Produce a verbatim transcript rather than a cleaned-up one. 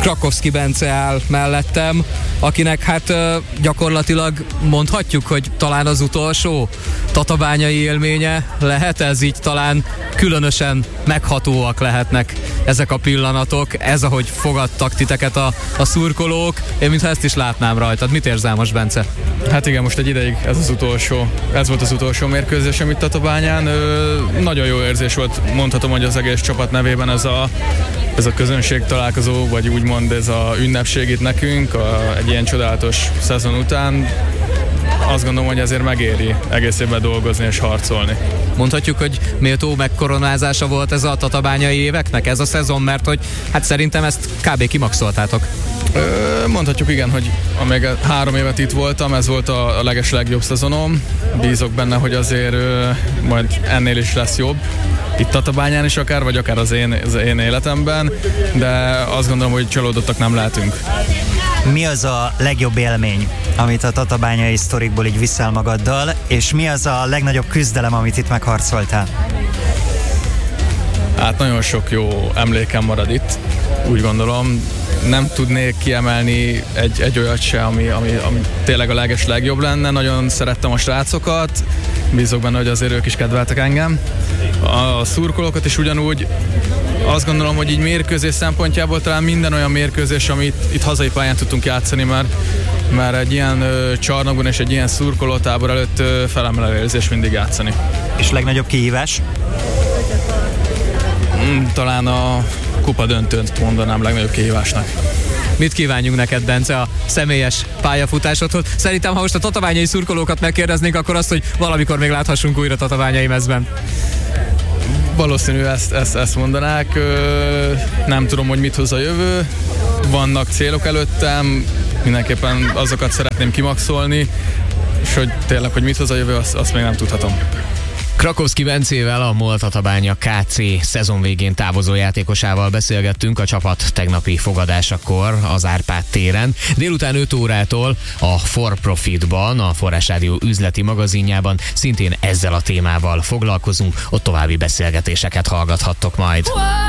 Krakowski Bence áll mellettem, akinek hát gyakorlatilag mondhatjuk, hogy talán az utolsó tatabányai élménye lehet ez, így talán különösen meghatóak lehetnek ezek a pillanatok, ez ahogy fogadtak titeket a, a szurkolók, én mintha ezt is látnám rajtad. Mit érzel most, Bence? Hát igen, most egy ideig ez az utolsó, ez volt az utolsó mérkőzésem itt Tatabányán. Ö, nagyon jó érzés volt, mondhatom, hogy az egész csapat nevében ez a, ez a közönség találkozó, vagy úgymond ez a ünnepség itt nekünk a, egy ilyen csodálatos szezon után. Azt gondolom, hogy ezért megéri egész évben dolgozni és harcolni. Mondhatjuk, hogy méltó megkoronázása volt ez a tatabányai éveknek, ez a szezon, mert hogy hát szerintem ezt kb. Kimaxoltátok. Ö, mondhatjuk igen, hogy amíg három évet itt voltam, ez volt a, a legeslegjobb szezonom. Bízok benne, hogy azért ö, majd ennél is lesz jobb. Itt Tatabányán is akár, vagy akár az én, az én életemben, de azt gondolom, hogy csalódottak nem lehetünk. Mi az a legjobb élmény, amit a tatabányai sztorikból így viszel magaddal, és mi az a legnagyobb küzdelem, amit itt megharcoltál? Hát nagyon sok jó emlékem marad itt, úgy gondolom. Nem tudnék kiemelni egy, egy olyat se, ami, ami, ami tényleg a leges legjobb lenne. Nagyon szerettem a srácokat, bízok benne, hogy azért ők is kedveltek engem. A szurkolókat is ugyanúgy. Azt gondolom, hogy így mérkőzés szempontjából talán minden olyan mérkőzés, amit itt hazai pályán tudtunk játszani, mert, mert egy ilyen ö, csarnokban és egy ilyen szurkolótábor előtt ö, felemelő érzés mindig játszani. És legnagyobb kihívás? Mm, talán a kupa döntőt mondanám legnagyobb kihívásnak. Mit kívánjunk neked, Bence, a személyes pályafutásodhoz? Szerintem, ha most a tatabányai szurkolókat megkérdeznénk, akkor azt, hogy valamikor még láthassunk újra tatabányai mezben. Valószínű ezt, ezt, ezt mondanák. Nem tudom, hogy mit hoz a jövő. Vannak célok előttem, mindenképpen azokat szeretném kimaxolni, és hogy tényleg, hogy mit hoz a jövő, azt, azt még nem tudhatom. Krakowski Bencével, a MOL Tatabánya ká cé szezon végén távozó játékosával beszélgettünk a csapat tegnapi fogadásakor az Árpád téren. Délután öt órától a For Profitban, a Forrás Rádió üzleti magazinjában szintén ezzel a témával foglalkozunk, ott további beszélgetéseket hallgathattok majd.